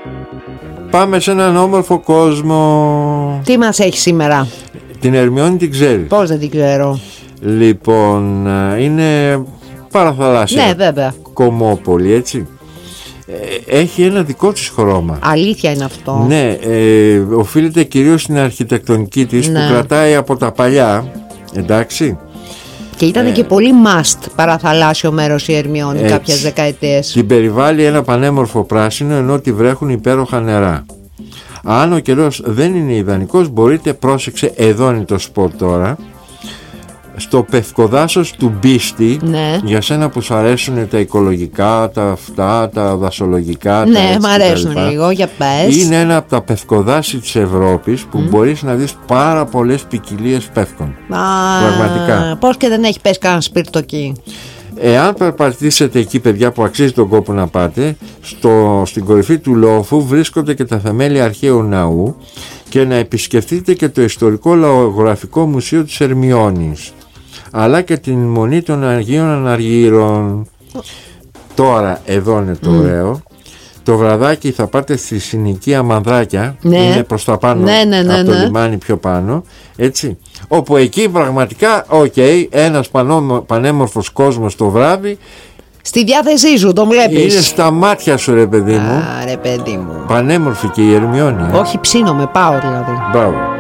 Πάμε σε έναν όμορφο κόσμο. Τι μας έχει σήμερα? Την Ερμιόνη την ξέρεις? Πώς δεν την ξέρω? Λοιπόν, είναι παραθαλάσσια. Ναι, βέβαια. Κομμόπολη, έτσι. Έχει ένα δικό της χρώμα. Αλήθεια είναι αυτό? Ναι, οφείλεται κυρίως στην αρχιτεκτονική της, ναι, που κρατάει από τα παλιά. Εντάξει. Και ήταν και πολύ must παραθαλάσσιο μέρος η Ερμιόνη κάποιες δεκαετίες. Την περιβάλλει ένα πανέμορφο πράσινο, ενώ τη βρέχουν υπέροχα νερά. Αν ο καιρός δεν είναι ιδανικός, μπορείτε, πρόσεξε, εδώ είναι το σπορ τώρα, στο πευκοδάσος του Μπίστη. Ναι. Για σένα που σου αρέσουν τα οικολογικά, τα αυτά, τα δασολογικά. Ναι, μου αρέσουν λίγο, για πες. Είναι ένα από τα πευκοδάση της Ευρώπης που μπορείς να δεις πάρα πολλές ποικιλίες πεύκων. Πραγματικά. Πώς και δεν έχει πέσει κανένα σπίρτο εκεί? Εάν περπατήσετε εκεί, παιδιά, που αξίζει τον κόπο να πάτε, στην κορυφή του λόφου βρίσκονται και τα θεμέλια αρχαίου ναού, και να επισκεφτείτε και το ιστορικό λαογραφικό μουσείο της Ερμιόνης, αλλά και την Μονή των Αγίων Αναργύρων. Τώρα εδώ είναι το ωραίο. Το βραδάκι θα πάτε στη συνοικία Μανδράκια, ναι, είναι προς τα πάνω, από το λιμάνι πιο πάνω, έτσι, όπου εκεί πραγματικά ένας πανέμορφος κόσμος το βράδυ. Στη διάθεσή σου, το βλέπεις. Είναι στα μάτια σου, ρε παιδί μου. Ρε παιδί μου. Πανέμορφη και η Ερμιόνη. Όχι, ψήνομαι, πάω δηλαδή. Μπράβο.